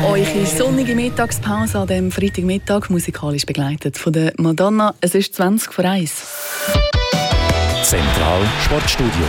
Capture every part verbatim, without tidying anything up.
Eure sonnige Mittagspause an diesem Freitagmittag, musikalisch begleitet von der Madonna. Es ist zwanzig vor eins. Zentral Sportstudio.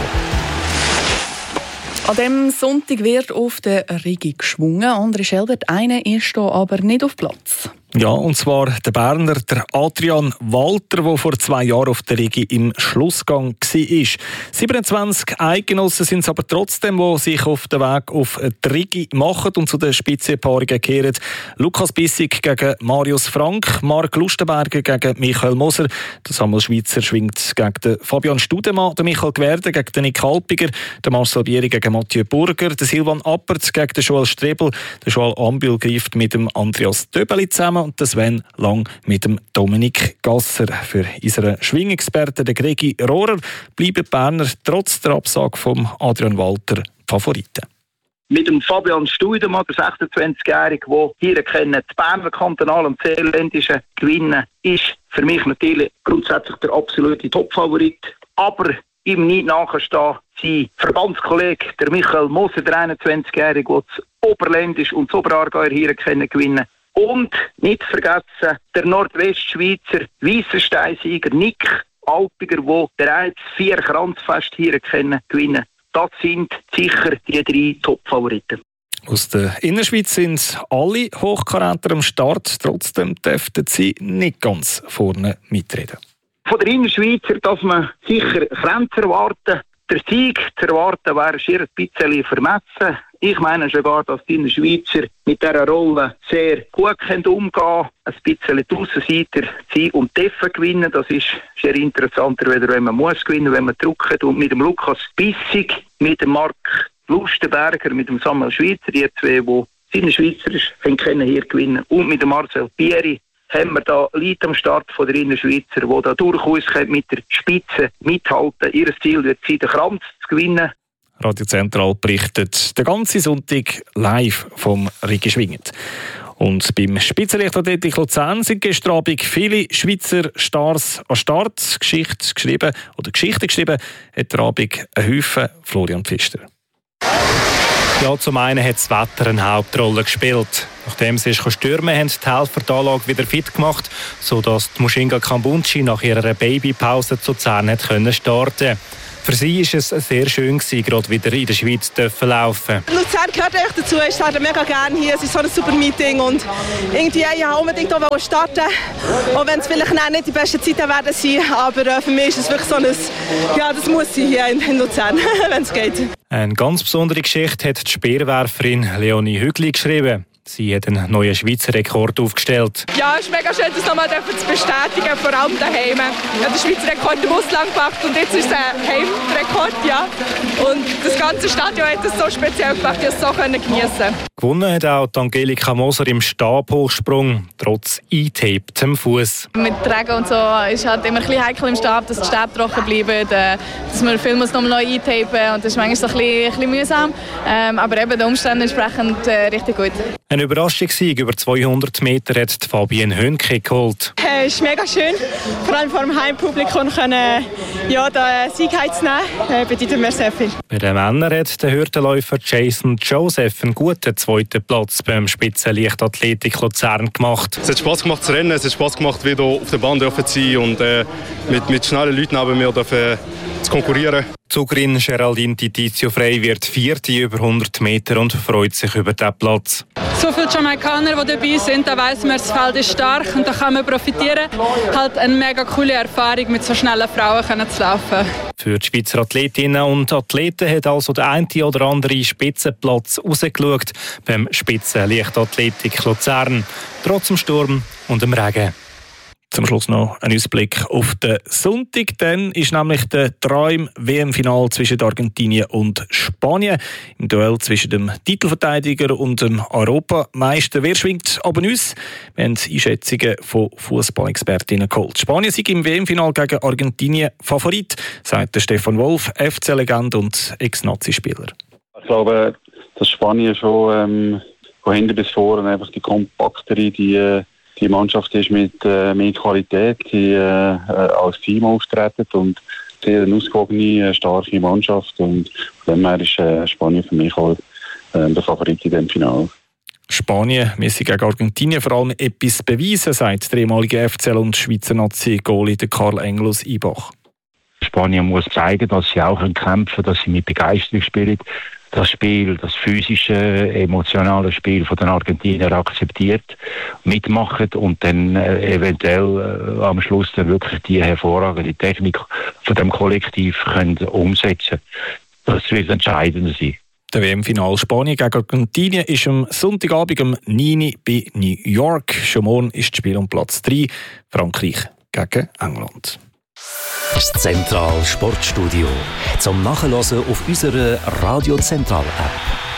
An diesem Sonntag wird auf der Rigi geschwungen. André Schelbert, einer ist hier aber nicht auf Platz. Ja, und zwar der Berner, der Adrian Walter, der vor zwei Jahren auf der Rigi im Schlussgang war. siebenundzwanzig Eidgenossen sind es aber trotzdem, die sich auf den Weg auf die Rigi machen und zu den Spitzenpaarungen kehren. Lukas Bissig gegen Marius Frank, Marc Lustenberger gegen Michael Moser, der Samuel Schweitzer schwingt gegen den Fabian Studemann, der Michael Gwerde gegen den Nick Halpiger, der Marcel Bieri gegen Mathieu Burger, der Silvan Appert gegen den Joel Strebel, der Joel Ambil greift mit dem Andreas Döbeli zusammen und der Sven Lang mit dem Dominik Gasser. Für unseren Schwingexperten, den Gregi Rohrer, bleiben die Berner trotz der Absage von Adrian Walter Favoriten. Mit dem Fabian Studemann, der sechsundzwanzigjährige, der hier kennen, die Berner Kantonal- und Seeländischen gewinnen, ist für mich natürlich grundsätzlich der absolute Topfavorit. Aber ihm nicht nachstehen, sein Verbandskollege, der Michael Moser, der einundzwanzigjährige, der das Oberländisch und das Oberaargauer hier kennen, gewinnen. Und nicht vergessen, der Nordwestschweizer Weissenstein-Sieger Nick Alpiger, der bereits vier Kranzfeste hier kennen, gewinnen. Das sind sicher die drei Top-Favoriten. Aus der Innerschweiz sind alle Hochkaräter am Start. Trotzdem dürften sie nicht ganz vorne mitreden. Von der Innerschweizer darf man sicher Grenzen erwarten. Der Sieg zu erwarten wäre schier ein bisschen vermessen. Ich meine sogar, dass die Schweizer mit dieser Rolle sehr gut umgehen können. Ein bisschen die Aussenseiter sein und dürfen gewinnen. Das ist sehr interessanter, wenn man muss gewinnen, wenn man drückt. Und mit dem Lukas Bissig, mit dem Marc Lustenberger, mit dem Samuel Schweitzer, die zwei, die seine Schweizerisch können hier gewinnen. Und mit dem Marcel Bieri haben wir da Leute am Start von der Innerschweizer, die da durchaus mit der Spitze mithalten. Ihr Ziel wird sein, den Kranz zu gewinnen. Radio Zentral berichtet den ganzen Sonntag live vom Rigi schwingend. Und beim Spitzenleichtathletik Luzern sind gestern Abend viele Schweizer Stars an Start. Geschichte geschrieben, oder Geschichte geschrieben hat der Abend ein Haufen Florian Pfister. Ja, zum einen hat das Wetter eine Hauptrolle gespielt. Nachdem es stürmen, haben die Helfer die Anlage wieder fit gemacht, sodass die Mushinga Kambunchi nach ihrer Babypause zu Luzern hat können starten. Für sie war es sehr schön, gerade wieder in der Schweiz zu laufen. Luzern gehört echt dazu. Ich starte mega gerne hier. Es ist so ein super Meeting. Und irgendwie, ich wollte unbedingt auch starten. Auch wenn es vielleicht nicht die besten Zeiten werden sein. Aber für mich ist es wirklich so ein, ja, das muss sein hier in, in Luzern, wenn es geht. Eine ganz besondere Geschichte hat die Speerwerferin Leonie Hügli geschrieben. Sie hat einen neuen Schweizer Rekord aufgestellt. Ja, es ist mega schön, das nochmal zu bestätigen, vor allem daheim. Ich habe den Schweizer Rekord im Ausland gemacht und jetzt ist es ein Heimrekord, ja. Und das ganze Stadion hat es so speziell gemacht, dass ich es so geniessen konnte. Gewonnen hat auch Angelika Moser im Stabhochsprung, trotz eingetaptem Fuß. Mit Regen und so ist halt immer ein bisschen heikel im Stab, dass die Stäbe trocken bleiben, dass man viel muss noch neu eintapen und das ist manchmal so ein bisschen, ein bisschen mühsam. Ähm, aber eben den Umständen entsprechend äh, richtig gut. Ein Überraschungssieg über zweihundert Meter hat Fabienne Hönke geholt. Es äh, ist mega schön, vor allem vor dem Heimpublikum können, ja, den Sieg heimzunehmen, äh, bedeutet mir sehr viel. Bei den Männern hat der Hürdenläufer Jason Joseph einen guten zweiten Platz beim Spitzenleichtathletik Luzern gemacht. Es hat Spass gemacht zu rennen, es hat Spass gemacht, wieder auf der Bahn zu sein und äh, mit, mit schnellen Leuten neben mir dürfen, zu konkurrieren. Zugerin Geraldine Titizio Frey wird vierte über hundert Meter und freut sich über diesen Platz. So viele Jamaikaner, die dabei sind, da weiss man, das Feld ist stark und da kann man profitieren. Halt eine mega coole Erfahrung, mit so schnellen Frauen zu laufen. Für die Schweizer Athletinnen und Athleten hat also der eine oder andere Spitzenplatz rausgeschaut beim Spitzenleichtathletik Luzern. Trotz dem Sturm und dem Regen. Zum Schluss noch ein Ausblick auf den Sonntag. Dann ist nämlich der Träum-W M-Final zwischen Argentinien und Spanien. Im Duell zwischen dem Titelverteidiger und dem Europameister. Wer schwingt aber uns? Wir haben Einschätzungen von Fußballexpertinnen geholt. Spanien ist im W M-Final gegen Argentinien Favorit, sagt der Stefan Wolf, F C-Legende und Ex-Nazi-Spieler. Ich glaube, dass Spanien schon ähm, von hinten bis vorne einfach die kompaktere, die äh Die Mannschaft ist mit äh, mehr Qualität, die äh, als Team auftreten und sehr eine ausgewogene, starke Mannschaft. Und von dem her ist äh, Spanien für mich auch äh, der Favorit in diesem Finale. Spanien müsse gegen Argentinien vor allem etwas beweisen, sagt der ehemalige F C L und Schweizer Nazi-Goalie Karl Engel aus Ibach. Spanien muss zeigen, dass sie auch kämpfen können, dass sie mit Begeisterung spielen. Das Spiel, das physische, emotionale Spiel von den Argentiniern akzeptiert, mitmachen und dann äh, eventuell äh, am Schluss dann wirklich die hervorragende Technik von dem Kollektiv können umsetzen. Das wird entscheidend sein. Der W M-Final Spanien gegen Argentinien ist am Sonntagabend um neun Uhr bei New York. Schon morgen ist das Spiel um Platz drei, Frankreich gegen England. Das Zentral Sportstudio zum Nachhören auf unserer Radio Zentral App.